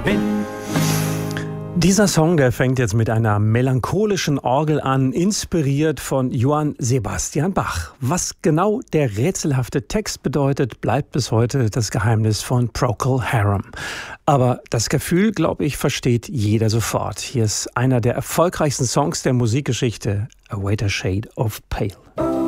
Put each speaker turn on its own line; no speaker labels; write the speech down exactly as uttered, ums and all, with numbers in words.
bin.
Dieser Song, der fängt jetzt mit einer melancholischen Orgel an, inspiriert von Johann Sebastian Bach. Was genau der rätselhafte Text bedeutet, bleibt bis heute das Geheimnis von Procol Harum. Aber das Gefühl, glaube ich, versteht jeder sofort. Hier ist einer der erfolgreichsten Songs der Musikgeschichte, A Whiter Shade of Pale.